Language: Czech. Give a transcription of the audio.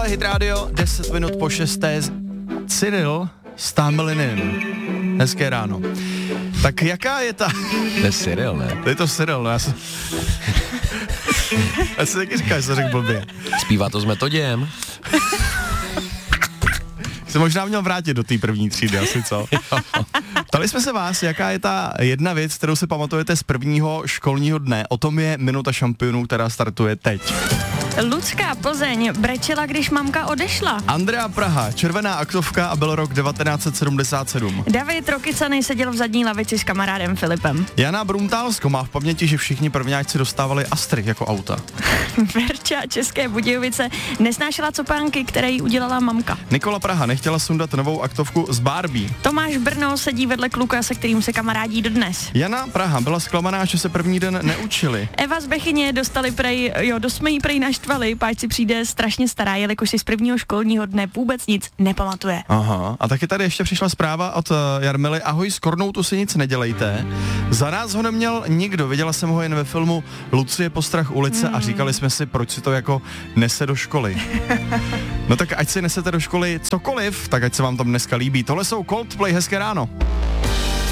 Tohle je Hit Radio, 10 minut po 6. Cyril Stamilinin. Hezké ráno. Tak jaká je ta... To je Cyril, ne? To je to Cyril, no já si taky říkal, že se řekl blbě. Zpívá to s Metoděm. Se možná měl vrátit do té první třídy, asi co? Ptali jsme se vás, jaká je ta jedna věc, kterou si pamatujete z prvního školního dne. O tom je Minuta šampionů, která startuje teď. Lucka Plzeň brečela, když mamka odešla. Andrea Praha, červená aktovka a byl rok 1977. David Rokycany seděl v zadní lavici s kamarádem Filipem. Jana Bruntálsko má v paměti, že všichni prvňáčci dostávali Astry jako auta. Verča České Budějovice nesnášela copánky, které jí udělala mamka. Nikola Praha nechtěla sundat novou aktovku z Barbie. Tomáš Brno sedí vedle kluka, se kterým se kamarádí dodnes. Jana Praha byla zklamaná, že se první den neučili. Eva z Bechyně dostali jsme jí prej naštvali, páč si přijde strašně stará, jelikož si z prvního školního dne vůbec nic nepamatuje. Aha, a taky tady ještě přišla zpráva od Jarmily. Ahoj, s Kornoutu si nic nedělejte. Za nás ho neměl nikdo, viděla jsem ho jen ve filmu Lucie Postrach ulice a říkali jsme si, proč si to jako nese do školy. No tak ať si nesete do školy cokoliv, tak ať se vám tam dneska líbí. Tohle jsou Coldplay, hezké ráno.